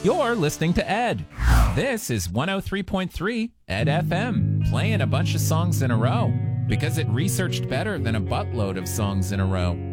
You're listening to Ed. This is 103.3 Ed FM, playing a bunch of songs in a row because it researched better than a buttload of songs in a row.